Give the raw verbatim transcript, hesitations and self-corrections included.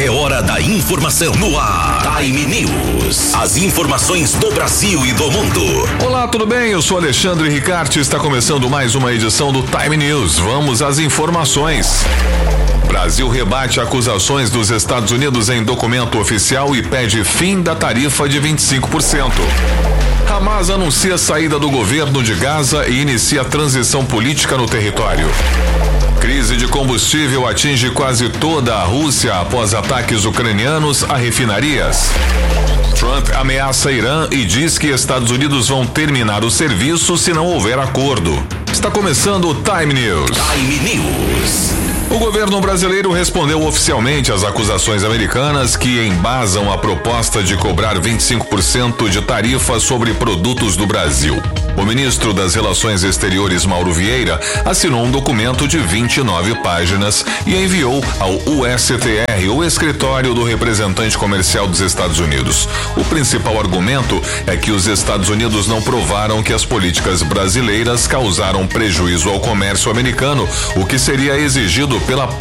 É hora da informação no ar. Time News. As informações do Brasil e do mundo. Olá, tudo bem? Eu sou Alexandre Ricarte. Está começando mais uma edição do Time News. Vamos às informações. Brasil rebate acusações dos Estados Unidos em documento oficial e pede fim da tarifa de vinte e cinco por cento. Hamas anuncia a saída do governo de Gaza e inicia a transição política no território. Crise de combustível atinge quase toda a Rússia após ataques ucranianos a refinarias. Trump ameaça Irã e diz que Estados Unidos vão terminar o serviço se não houver acordo. Está começando o Time News. Time News. O governo brasileiro respondeu oficialmente às acusações americanas que embasam a proposta de cobrar vinte e cinco por cento de tarifa sobre produtos do Brasil. O ministro das Relações Exteriores, Mauro Vieira, assinou um documento de vinte e nove páginas e enviou ao U S T R, o escritório do representante comercial dos Estados Unidos. O principal argumento é que os Estados Unidos não provaram que as políticas brasileiras causaram prejuízo ao comércio americano, o que seria exigido pela